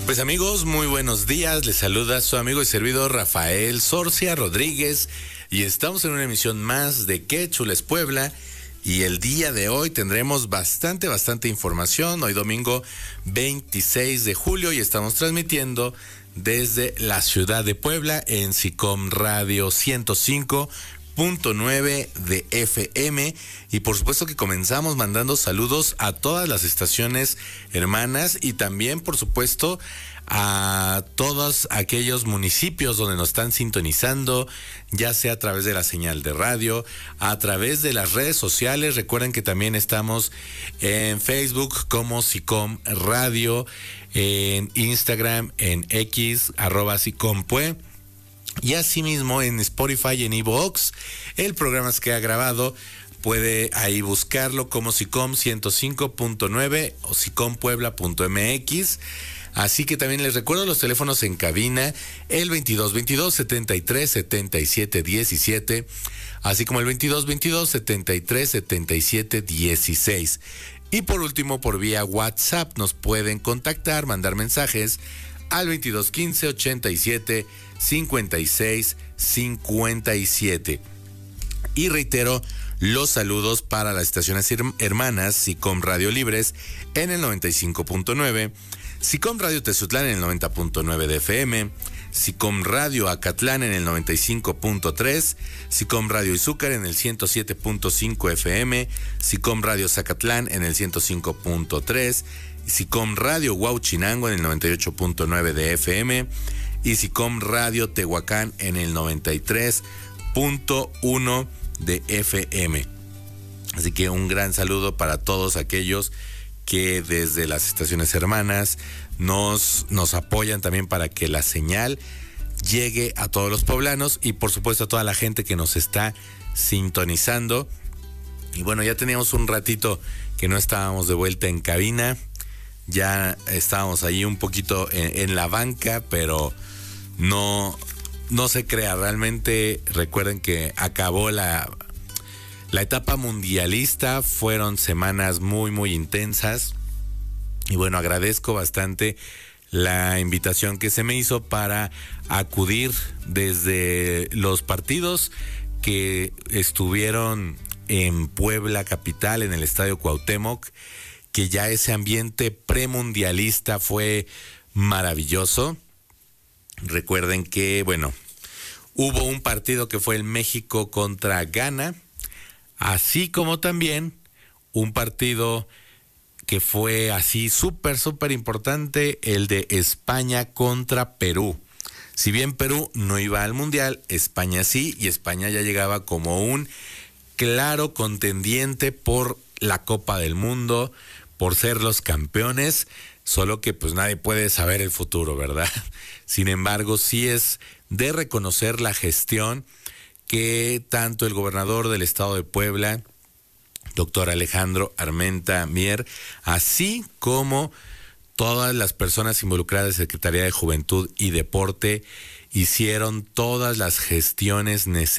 Pues amigos, muy buenos días. Les saluda su amigo y servidor Rafael Sorcia Rodríguez y estamos en una emisión más de Qué Chula es Puebla. Y el día de hoy tendremos bastante información. Hoy domingo 26 de julio y estamos transmitiendo desde la ciudad de Puebla en SICOM Radio 105.9 de FM. Y por supuesto que comenzamos mandando saludos a todas las estaciones hermanas y también por supuesto a todos aquellos municipios donde nos están sintonizando, ya sea a través de la señal de radio, a través de las redes sociales. Recuerden que también estamos en Facebook como SICOM Radio, en Instagram, en X, @SICOMPue, y asimismo en Spotify y en iVoox. El programa que ha grabado puede ahí buscarlo como SICOM 105.9 o SICOMPuebla.mx. Así que también les recuerdo los teléfonos en cabina, el 2222-73-77-17, así como el 2222-73-77-16. Y por último, por vía WhatsApp nos pueden contactar, mandar mensajes al 2215-87-56-57. Y reitero los saludos para las estaciones hermanas SICOM Radio Libres en el 95.9, SICOM Radio Tezutlán en el 90.9 de FM, SICOM Radio Acatlán en el 95.3, SICOM Radio Izúcar en el 107.5 FM, SICOM Radio Zacatlán en el 105.3, SICOM Radio Huauchinango en el 98.9 de FM y SICOM Radio Tehuacán en el 93.1 de FM. Así que un gran saludo para todos aquellos que desde las estaciones hermanas nos apoyan también para que la señal llegue a todos los poblanos y por supuesto a toda la gente que nos está sintonizando. Y bueno, ya teníamos un ratito que no estábamos de vuelta en cabina, ya estábamos ahí un poquito en la banca, pero no se crea, realmente recuerden que acabó la etapa mundialista, fueron semanas muy intensas y bueno, agradezco bastante la invitación que se me hizo para acudir desde los partidos que estuvieron en Puebla capital, en el Estadio Cuauhtémoc, que ya ese ambiente premundialista fue maravilloso. Recuerden que, bueno, hubo un partido que fue el México contra Ghana, así como también un partido que fue así súper importante, el de España contra Perú. Si bien Perú no iba al Mundial, España sí, y España ya llegaba como un claro contendiente por la Copa del Mundo, por ser los campeones, solo que pues nadie puede saber el futuro, ¿verdad? Sin embargo, sí es de reconocer la gestión que tanto el gobernador del estado de Puebla, doctor Alejandro Armenta Mier, así como todas las personas involucradas en Secretaría de Juventud y Deporte, hicieron todas las gestiones necesarias